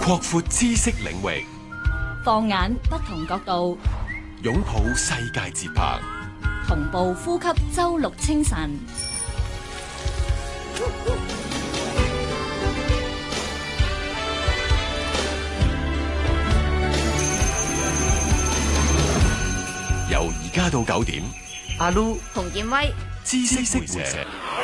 擴闊知識領域， 放眼不同角度， 擁抱世界節拍， 同步呼吸周六清晨。 由而家到9點， 阿 Lu 洪建威， 知識會社。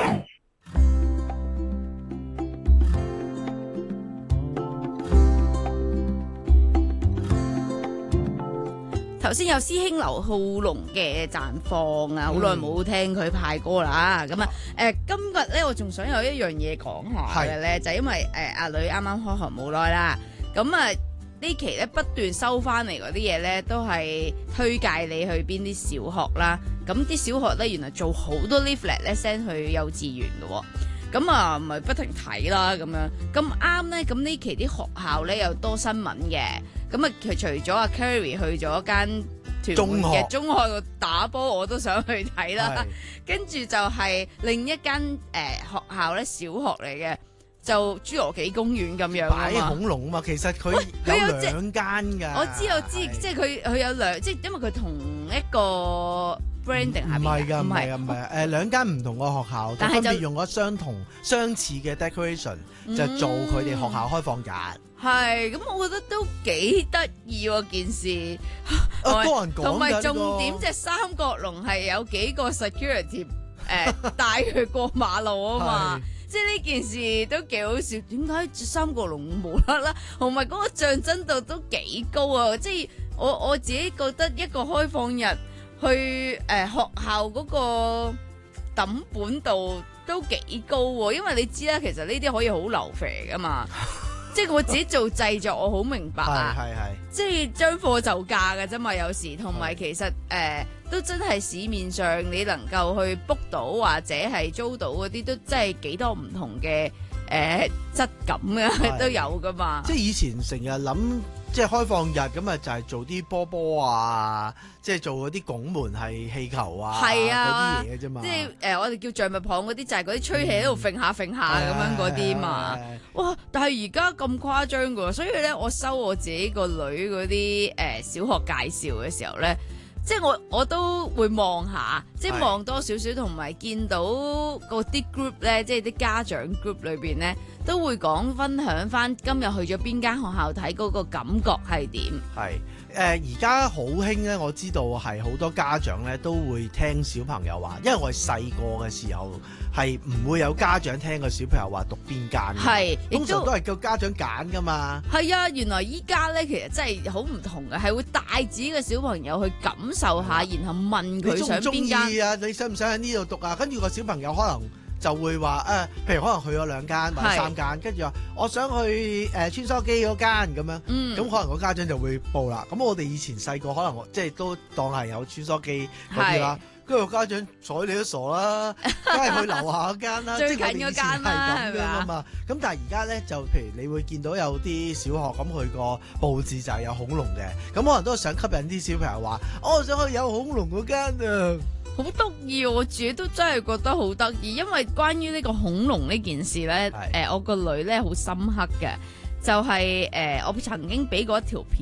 頭先有師兄劉浩龍嘅綻放啊，好耐冇聽佢派歌啦。咁啊，今日咧我仲想有一樣嘢講下嘅咧，就因為阿女啱啱開學冇耐啦，咁啊呢期咧不斷收翻嚟嗰啲嘢咧，都係推介你去邊啲小學啦。咁啲小學咧原來做好多 leaflet 咧 send 去幼稚園嘅喎。咁啊，唔係不停睇啦，咁樣咁啱咧。咁呢期啲學校咧又多新聞嘅。咁啊，除咗阿 Carrie 去咗間屯門嘅中學度打波，我都想去睇啦。跟住就係另一間學校咧，小學嚟嘅，就侏羅紀公園咁樣啊嘛。 擺恐龍啊嘛，其實佢有兩間㗎。 我知，即係佢有兩，即係因為佢同一個。branding 係咪？唔係兩間唔同嘅學校，但係分別用咗相似嘅 decoration，就做佢哋學校開放日。 係，咁我覺得都幾得意喎件事。 多人講㗎， 同埋重點隻三角龍係有幾個 security 帶佢過馬路啊嘛。即係呢件事都幾好笑，點解三角龍無啦啦，同埋嗰個象真度都幾高啊！即係我自己覺得一個開放日。去學校嗰個抌本度都幾高喎，因為你知啦，其實呢啲可以好流肥噶嘛。即係我自己做製作，我好明白啊。係。即係將貨就價嘅啫嘛，有時同埋其實都真係市面上你能夠去 book 到或者係租到嗰啲，都真係幾多唔同嘅質感嘅都有噶嘛。 即係以前成日諗。即係開放日咁啊，就係做啲波波啊，即係做嗰啲拱門係氣球啊，嗰啲嘢嘅啫嘛。即係我哋叫橡木棒嗰啲，就係嗰啲吹氣喺度揈下揈下咁樣嗰啲嘛。哇！但係而家咁誇張㗎，所以咧我收我自己個女嗰啲小學介紹嘅時候咧，即係我都會望下，即係望多少少，同埋見到嗰啲 group 咧，即係啲家長 group 裏邊咧。都會分享翻今日去咗邊間學校睇嗰個感覺係點？係而家好興咧，我知道係好多家長咧都會聽小朋友話，因為我哋細個嘅時候係唔會有家長聽個小朋友話讀邊間，係通常都係叫家長揀噶嘛。係啊，原來依家咧其實真係好唔同嘅，係會帶自己嘅小朋友去感受下，然後問佢想邊間啊？你想唔想喺呢度讀啊？跟住個小朋友可能。就會話譬如可能去咗2間或者3間，跟住話我想去穿梭機嗰間咁樣，咁可能個家長就會報啦。咁我哋以前細個可能即係都當係有穿梭機嗰啲啦，跟住個家長睬你都傻啦，梗係去樓下嗰間啦， 最近嗰間啦， 係咁樣啊嘛。咁但係而家咧就譬如你會見到有啲小學咁佢個佈置就係有恐龍嘅，咁可能都想吸引啲小朋友話，我想去有恐龍嗰間啊。 好得意，我自己都真係覺得好得意，因為關於呢個恐龍呢件事咧，我個女咧好深刻嘅，就係我曾經俾過一條片。